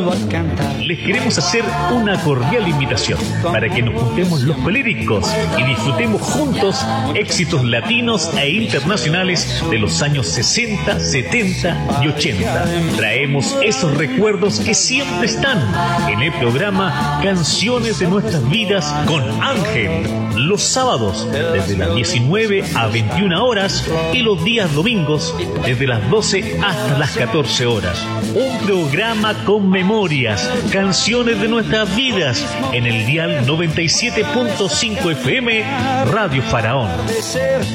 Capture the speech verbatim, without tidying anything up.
Les queremos hacer una cordial invitación para que nos juntemos los colíricos y disfrutemos juntos éxitos latinos e internacionales de los años sesenta, setenta y ochenta. Traemos esos recuerdos que siempre están en el programa Canciones de Nuestras Vidas con Ángel, los sábados desde las diecinueve a veintiuna horas y los días domingos desde las doce hasta las catorce horas. Un programa con memorias, canciones de nuestras vidas en el dial noventa y siete punto cinco F M Radio Faraón.